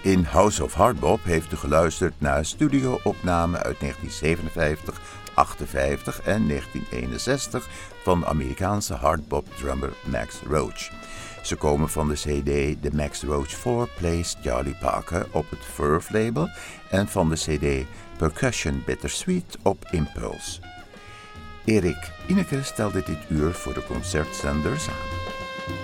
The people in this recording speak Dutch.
In House of Hardbop heeft u geluisterd naar een studio-opname uit 1957, 58 en 1961 van Amerikaanse hardbop-drummer Max Roach. Ze komen van de cd The Max Roach 4 Plays Charlie Parker op het Verve label en van de cd Percussion Bittersweet op Impulse. Erik Ineke stelde dit uur voor de concertzender samen.